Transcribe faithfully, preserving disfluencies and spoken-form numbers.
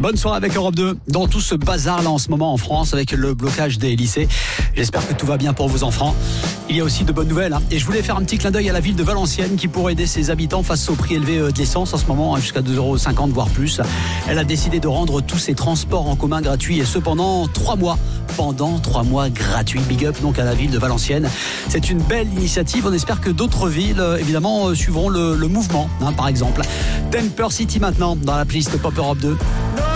Bonne soirée avec Europe deux. Dans tout ce bazar là en ce moment en France avec le blocage des lycées, j'espère que tout va bien pour vos enfants. Il y a aussi de bonnes nouvelles hein. Et je voulais faire un petit clin d'œil à la ville de Valenciennes qui pourrait aider ses habitants face au prix élevé de l'essence en ce moment, jusqu'à deux euros cinquante voire plus. Elle a décidé de rendre tous ses transports en commun gratuits et ce pendant trois mois. Pendant trois mois gratuits. Big up donc à la ville de Valenciennes. C'est une belle initiative. On espère que d'autres villes évidemment suivront le, le mouvement hein, par exemple. Temper City maintenant dans la playlist Pop Europe deux.